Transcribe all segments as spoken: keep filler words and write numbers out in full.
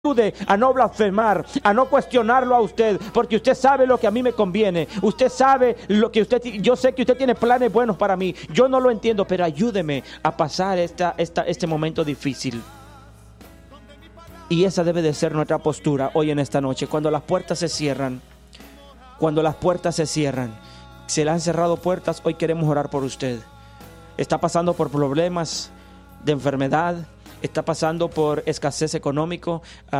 ayude a no blasfemar, a no cuestionarlo a usted, porque usted sabe lo que a mí me conviene. Usted sabe lo que usted, yo sé que usted tiene planes buenos para mí. Yo no lo entiendo, pero ayúdeme a pasar esta, esta, este momento difícil. Y esa debe de ser nuestra postura hoy en esta noche. Cuando las puertas se cierran, cuando las puertas se cierran, se le han cerrado puertas, hoy queremos orar por usted. Está pasando por problemas de enfermedad, está pasando por escasez económico, uh,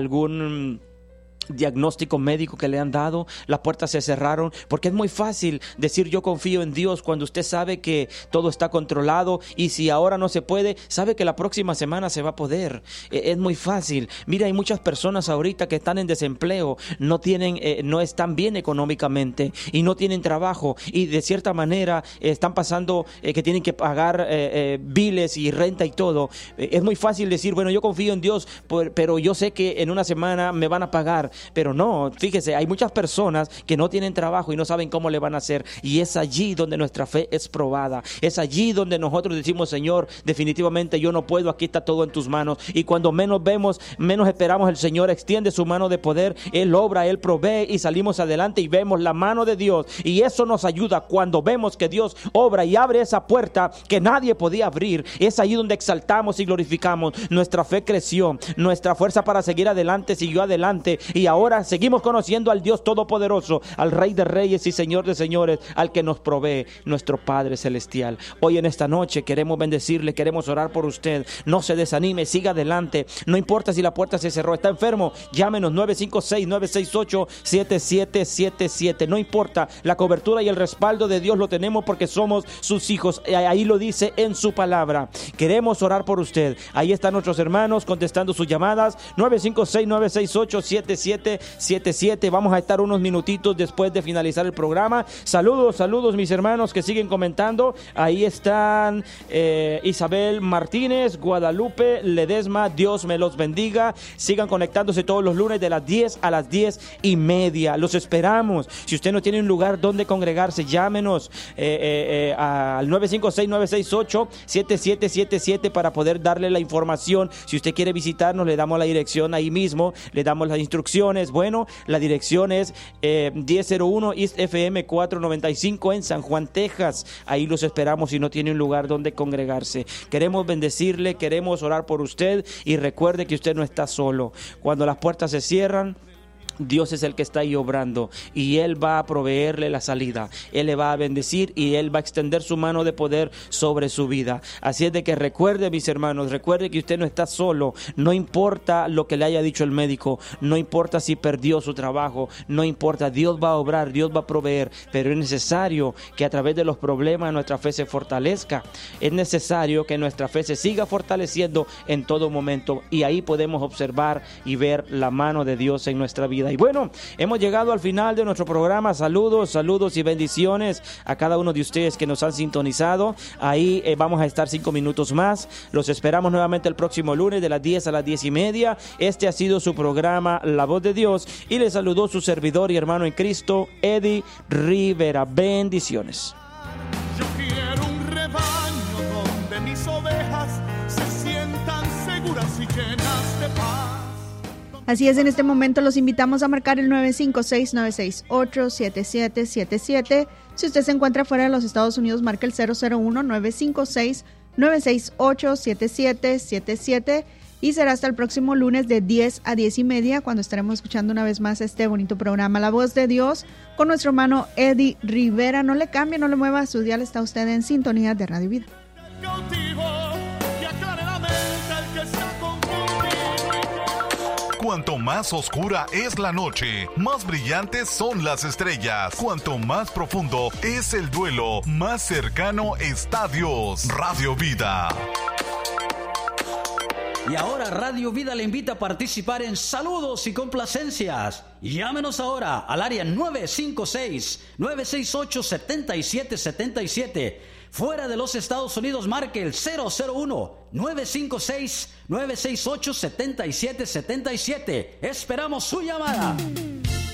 algún diagnóstico médico que le han dado, las puertas se cerraron, porque es muy fácil decir yo confío en Dios cuando usted sabe que todo está controlado, y si ahora no se puede, sabe que la próxima semana se va a poder. Eh, es muy fácil. Mira, hay muchas personas ahorita que están en desempleo, no tienen, eh, no están bien económicamente y no tienen trabajo, y de cierta manera eh, están pasando eh, que tienen que pagar eh, eh, biles y renta y todo. Eh, es muy fácil decir, bueno, yo confío en Dios, por, pero yo sé que en una semana me van a pagar. Pero no, fíjese, hay muchas personas que no tienen trabajo y no saben cómo le van a hacer, y es allí donde nuestra fe es probada. Es allí donde nosotros decimos, Señor, definitivamente yo no puedo, aquí está todo en tus manos. Y cuando menos vemos, menos esperamos, el Señor extiende su mano de poder, Él obra, Él provee, y salimos adelante y vemos la mano de Dios, y eso nos ayuda. Cuando vemos que Dios obra y abre esa puerta que nadie podía abrir, es ahí donde exaltamos y glorificamos. Nuestra fe creció, nuestra fuerza para seguir adelante siguió adelante, y ahora seguimos conociendo al Dios Todopoderoso, al Rey de Reyes y Señor de Señores, al que nos provee, nuestro Padre Celestial. Hoy en esta noche queremos bendecirle, queremos orar por usted. No se desanime, siga adelante. No importa si la puerta se cerró, está enfermo, llámenos nueve cinco seis, nueve seis ocho, siete siete siete siete. No importa, la cobertura y el respaldo de Dios lo tenemos porque somos sus hijos. Ahí lo dice en su palabra. Queremos orar por usted. Ahí están nuestros hermanos contestando sus llamadas. nueve cinco seis, nueve seis ocho, siete siete siete siete. Vamos a estar unos minutitos después de finalizar el programa. Saludos, saludos mis hermanos que siguen comentando. Ahí están eh, Isabel Martínez, Guadalupe Ledesma, Dios me los bendiga. Sigan conectándose todos los lunes de las diez a las diez y media. Los esperamos. Si usted no tiene un lugar donde congregarse, llámenos eh, eh, eh, al nueve cinco seis, nueve seis ocho, siete siete siete siete para poder darle la información. Si usted quiere visitarnos, le damos la dirección ahí mismo, le damos las instrucciones. Bueno, la dirección es eh, diez cero uno East F M cuatrocientos noventa y cinco en San Juan, Texas. Ahí los esperamos si no tiene un lugar donde congregarse. Queremos bendecirle, queremos orar por usted, y recuerde que usted no está solo. Cuando las puertas se cierran, Dios es el que está ahí obrando, y Él va a proveerle la salida. Él le va a bendecir y Él va a extender su mano de poder sobre su vida. Así es de que recuerde, mis hermanos, recuerde que usted no está solo. No importa lo que le haya dicho el médico, no importa si perdió su trabajo, no importa, Dios va a obrar, Dios va a proveer, pero es necesario que a través de los problemas nuestra fe se fortalezca. Es necesario que nuestra fe se siga fortaleciendo en todo momento, y ahí podemos observar y ver la mano de Dios en nuestra vida. Y bueno, hemos llegado al final de nuestro programa. Saludos, saludos y bendiciones a cada uno de ustedes que nos han sintonizado. Ahí eh, vamos a estar cinco minutos más. Los esperamos nuevamente el próximo lunes de las diez a las diez y media. Este ha sido su programa La Voz de Dios, y le saludó su servidor y hermano en Cristo, Eddie Rivera. Bendiciones. Yo quiero un rebaño donde mis ovejas se sientan seguras y llenas de paz. Así es, en este momento los invitamos a marcar el nueve cinco seis, nueve seis ocho, siete siete siete siete. Si usted se encuentra fuera de los Estados Unidos, marca el cero cero uno, nueve cinco seis, nueve seis ocho, siete siete siete siete. Y será hasta el próximo lunes de diez a diez y media, cuando estaremos escuchando una vez más este bonito programa La Voz de Dios con nuestro hermano Eddie Rivera. No le cambie, no le mueva su dial, está usted en sintonía de Radio Vida. Cuanto más oscura es la noche, más brillantes son las estrellas. Cuanto más profundo es el duelo, más cercano está Dios. Radio Vida. Y ahora Radio Vida le invita a participar en saludos y complacencias. Llámenos ahora al área nueve cinco seis, nueve seis ocho, siete siete siete siete. Fuera de los Estados Unidos, marque el cero cero uno, nueve cinco seis, nueve seis ocho, siete siete siete siete. Esperamos su llamada.